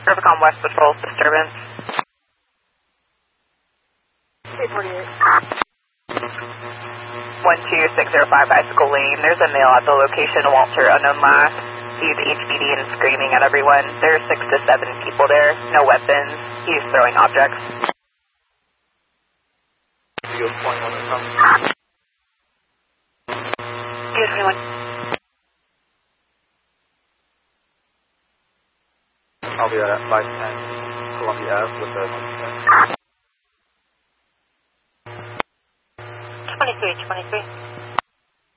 Rubicon West Patrol disturbance. 848. 12605 Bicycle Lane. There's a male at the location, Walter, unknown last. He's HBD and screaming at everyone. There's 6 to 7 people there, no weapons. He's throwing objects. Use 21 or something. Use 21. I'll be at 510 Columbia Ave with the 23.